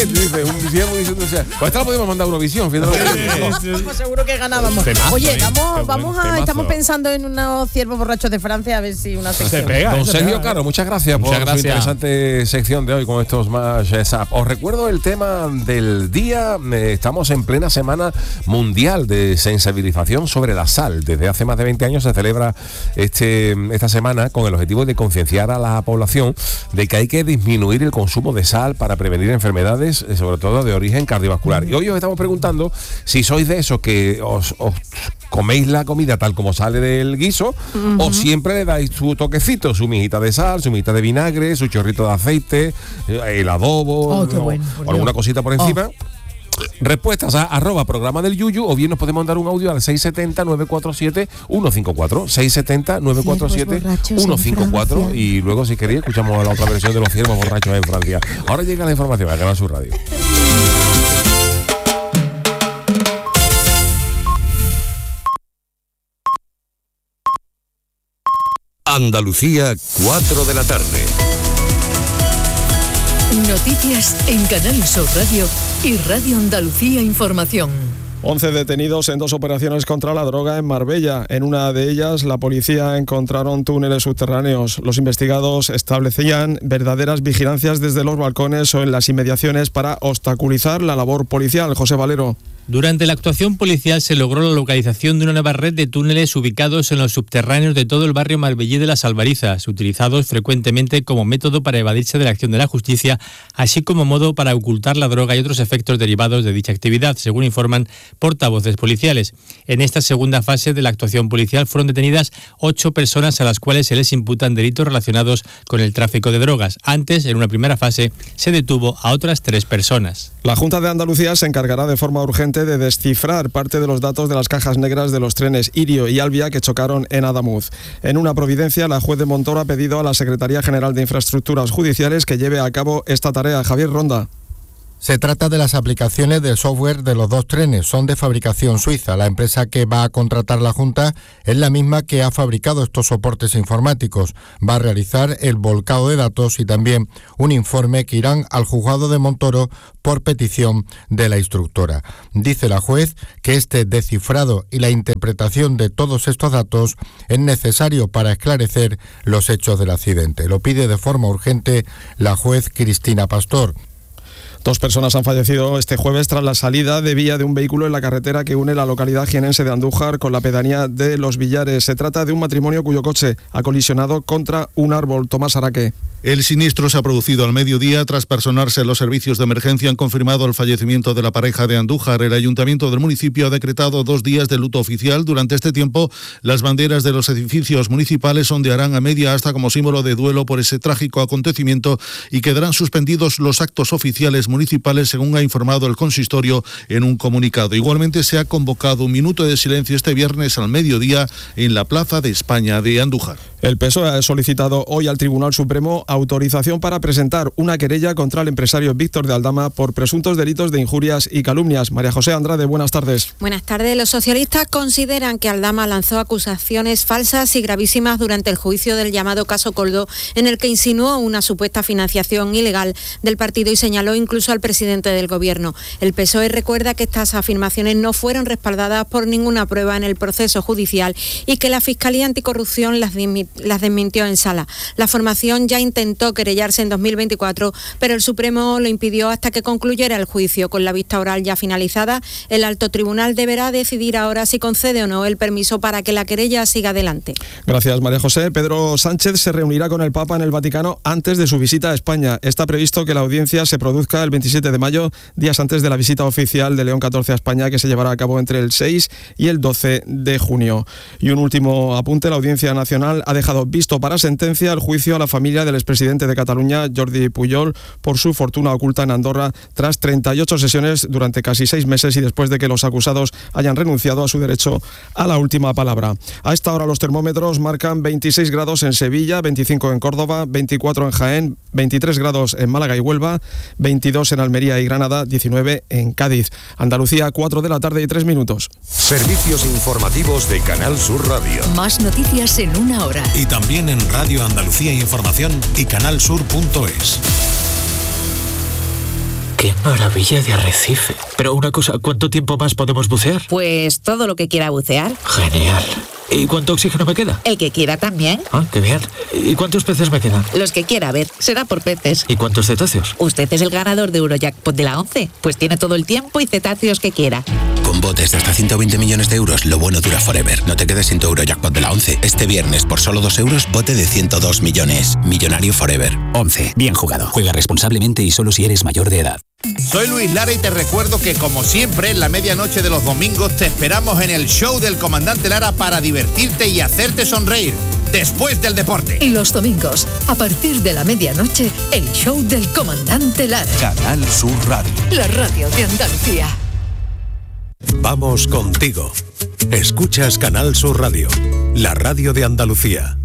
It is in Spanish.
Dice, un ciervo diciendo, o sea, pues esta la podemos mandar a Eurovisión, fíjate. Pues seguro que ganábamos. Temazo, Oye, temazo. estamos pensando en unos ciervos borrachos de Francia, a ver si una sección. Don Sergio Caro, muchas gracias por su interesante sección de hoy con estos más up. Os recuerdo el tema del día. Estamos en plena semana mundial de sensibilización sobre la sal. Desde hace más de 20 años se celebra esta semana con el objetivo de concienciar a la población de que hay que disminuir el consumo de sal para prevenir enfermedades, sobre todo de origen cardiovascular. Y hoy os estamos preguntando si sois de esos que os coméis la comida tal como sale del guiso, o siempre le dais su toquecito, su mijita de sal, su mijita de vinagre, su chorrito de aceite, el adobo, o alguna cosita por encima. Respuestas a @programa del Yuyu, o bien nos podemos mandar un audio al 670-947-154 670-947-154 y luego, si queréis, escuchamos la otra versión de los ciervos borrachos en Francia. Ahora llega la información a Canal Sur Radio. Andalucía, 4 de la tarde. Noticias en Canal Sur Radio y Radio Andalucía Información. 11 detenidos en 2 operaciones contra la droga en Marbella. En una de ellas, la policía encontraron túneles subterráneos. Los investigados establecían verdaderas vigilancias desde los balcones o en las inmediaciones para obstaculizar la labor policial. José Valero. Durante la actuación policial se logró la localización de una nueva red de túneles ubicados en los subterráneos de todo el barrio marbellí de Las Albarizas, utilizados frecuentemente como método para evadirse de la acción de la justicia, así como modo para ocultar la droga y otros efectos derivados de dicha actividad, según informan portavoces policiales. En esta segunda fase de la actuación policial fueron detenidas 8 personas a las cuales se les imputan delitos relacionados con el tráfico de drogas. Antes, en una primera fase, se detuvo a otras 3 personas. La Junta de Andalucía se encargará de forma urgente de descifrar parte de los datos de las cajas negras de los trenes Irio y Albia que chocaron en Adamuz. En una providencia, la juez de Montoro ha pedido a la Secretaría General de Infraestructuras Judiciales que lleve a cabo esta tarea. Javier Ronda. Se trata de las aplicaciones del software de los 2 trenes, son de fabricación suiza. La empresa que va a contratar la Junta es la misma que ha fabricado estos soportes informáticos. Va a realizar el volcado de datos y también un informe que irán al juzgado de Montoro por petición de la instructora. Dice la juez que este descifrado y la interpretación de todos estos datos es necesario para esclarecer los hechos del accidente. Lo pide de forma urgente la juez Cristina Pastor. 2 personas han fallecido este jueves tras la salida de vía de un vehículo en la carretera que une la localidad jienense de Andújar con la pedanía de Los Villares. Se trata de un matrimonio cuyo coche ha colisionado contra un árbol. Tomás Araque. El siniestro se ha producido al mediodía. Tras personarse los servicios de emergencia, han confirmado el fallecimiento de la pareja de Andújar. El ayuntamiento del municipio ha decretado 2 días de luto oficial. Durante este tiempo, las banderas de los edificios municipales ondearán a media asta como símbolo de duelo por ese trágico acontecimiento y quedarán suspendidos los actos oficiales municipales, según ha informado el consistorio en un comunicado. Igualmente se ha convocado un minuto de silencio este viernes al mediodía en la Plaza de España de Andújar. El PSOE ha solicitado hoy al Tribunal Supremo autorización para presentar una querella contra el empresario Víctor de Aldama por presuntos delitos de injurias y calumnias. María José Andrade, buenas tardes. Buenas tardes. Los socialistas consideran que Aldama lanzó acusaciones falsas y gravísimas durante el juicio del llamado caso Coldo, en el que insinuó una supuesta financiación ilegal del partido y señaló incluso al presidente del gobierno. El PSOE recuerda que estas afirmaciones no fueron respaldadas por ninguna prueba en el proceso judicial y que la Fiscalía Anticorrupción las desmintió en sala. La formación ya intentó querellarse en 2024, pero el Supremo lo impidió hasta que concluyera el juicio. Con la vista oral ya finalizada, el alto tribunal deberá decidir ahora si concede o no el permiso para que la querella siga adelante. Gracias, María José. Pedro Sánchez se reunirá con el Papa en el Vaticano antes de su visita a España. Está previsto que la audiencia se produzca el 27 de mayo, días antes de la visita oficial de León XIV a España, que se llevará a cabo entre el 6 y el 12 de junio. Y un último apunte: la Audiencia Nacional ha dejado visto para sentencia el juicio a la familia del expresidente de Cataluña, Jordi Pujol, por su fortuna oculta en Andorra, tras 38 sesiones durante casi 6 meses y después de que los acusados hayan renunciado a su derecho a la última palabra. A esta hora los termómetros marcan 26 grados en Sevilla, 25 en Córdoba, 24 en Jaén, 23 grados en Málaga y Huelva, 22 en Almería y Granada, 19 en Cádiz. Andalucía, 4 de la tarde y 3 minutos. Servicios informativos de Canal Sur Radio. Más noticias en una hora. Y también en Radio Andalucía Información y canalsur.es. ¡Qué maravilla de arrecife! Pero una cosa, ¿cuánto tiempo más podemos bucear? Pues todo lo que quiera bucear. Genial. ¿Y cuánto oxígeno me queda? El que quiera también. Ah, qué bien. ¿Y cuántos peces me quedan? Los que quiera, a ver, será por peces. ¿Y cuántos cetáceos? Usted es el ganador de Eurojackpot de la 11, pues tiene todo el tiempo y cetáceos que quiera. Con botes de hasta 120 millones de euros, lo bueno dura forever. No te quedes sin tu Eurojackpot de la 11. Este viernes, por solo 2 euros, bote de 102 millones. Millonario forever. 11. Bien jugado. Juega responsablemente y solo si eres mayor de edad. Soy Luis Lara y te recuerdo que, como siempre, en la medianoche de los domingos te esperamos en el show del Comandante Lara para divertirte y hacerte sonreír después del deporte. Y los domingos, a partir de la medianoche, el show del Comandante Lara. Canal Sur Radio. La radio de Andalucía. Vamos contigo. Escuchas Canal Sur Radio, la radio de Andalucía.